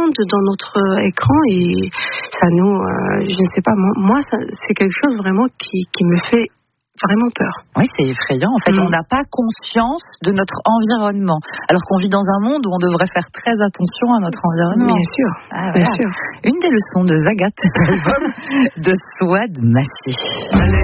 monde dans notre écran et ça nous, je ne sais pas, moi c'est quelque chose vraiment qui me fait vraiment peur. Oui, c'est effrayant. En fait, on n'a pas conscience de notre environnement, alors qu'on vit dans un monde où on devrait faire très attention à notre environnement. Bien sûr, bien sûr. Une des leçons de Zagat, l'album de Souad Massi.